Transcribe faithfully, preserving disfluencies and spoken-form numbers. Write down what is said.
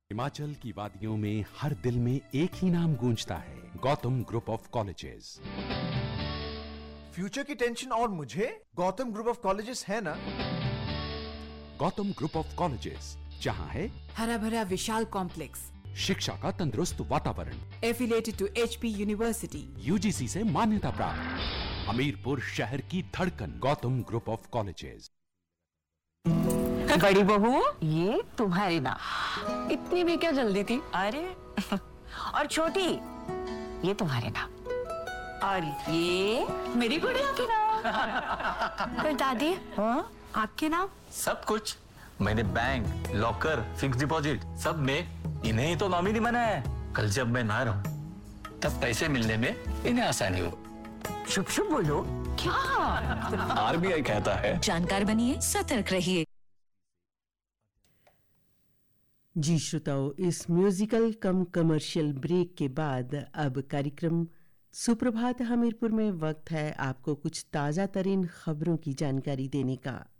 हिमाचल की वादियों में हर दिल में एक ही नाम गूंजता है, Gautam group of colleges. Future की टेंशन और मुझे गौतम ग्रुप ऑफ कॉलेजेस है ना। गौतम ग्रुप ऑफ कॉलेजेस, जहां है हरा भरा विशाल कॉम्प्लेक्स, शिक्षा का तंदुरुस्त वातावरण, affiliated to HP university, UGC से मान्यता प्राप्त, हमीरपुर शहर की धड़कन, गौतम ग्रुप ऑफ कॉलेजेस। बड़ी बहू, ये तुम्हारी ना। इतनी भी क्या जल्दी थी? अरे और छोटी, ये तुम्हारे ना। और ये मेरी गुड़िया की ना। पर दादी, हाँ? आपके नाम? सब कुछ मैंने बैंक, लॉकर, फिक्स डिपॉजिट सब में इन्हें ही तो नॉमिनी बनाया है। कल जब मैं ना रहूं तब पैसे मिलने में इन्हें आसानी हो। शुभ शुभ बोलो। क्या? आरबीआई कहता है जानकार बनिए, सतर्क रहिए। जी श्रोताओ, इस म्यूजिकल कम कमर्शियल ब्रेक के बाद अब कार्यक्रम सुप्रभात हमीरपुर में वक्त है आपको कुछ ताज़ा तरीन खबरों की जानकारी देने का।